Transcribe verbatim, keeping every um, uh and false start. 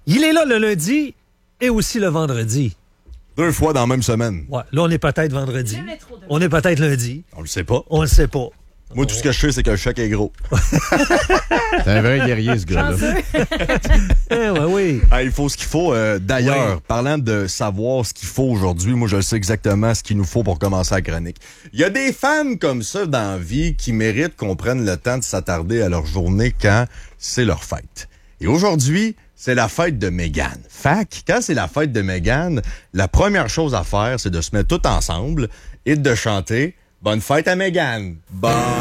Il est là le lundi et aussi le vendredi. Deux fois dans la même semaine. Ouais, là, on est peut-être vendredi. On est peut-être lundi. On le sait pas. On le sait pas. Moi, tout ce que je sais, c'est que le chèque est gros. C'est un vrai guerrier, ce gars-là. Eh ouais, oui. Ah, il faut ce qu'il faut. Euh, D'ailleurs, Oui. parlant de savoir ce qu'il faut aujourd'hui, moi, je sais exactement ce qu'il nous faut pour commencer la chronique. Il y a des femmes comme ça dans la vie qui méritent qu'on prenne le temps de s'attarder à leur journée quand c'est leur fête. Et aujourd'hui, c'est la fête de Mégane. Fac, quand c'est la fête de Mégane, la première chose à faire, c'est de se mettre tout ensemble et de chanter « Bonne fête à Mégane ». Bonne